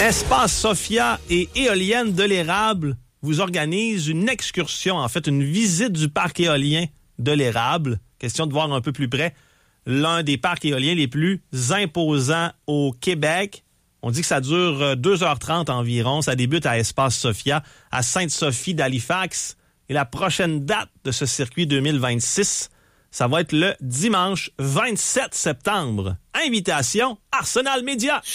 Espace Sophia et Éolienne de l'Érable vous organisent une excursion, en fait, une visite du parc éolien de l'Érable. Question de voir un peu plus près l'un des parcs éoliens les plus imposants au Québec. On dit que ça dure 2h30 environ. Ça débute à Espace Sophia, à Sainte-Sophie d'Halifax. Et la prochaine date de ce circuit 2026, ça va être le dimanche 27 septembre. Invitation Arsenal Média.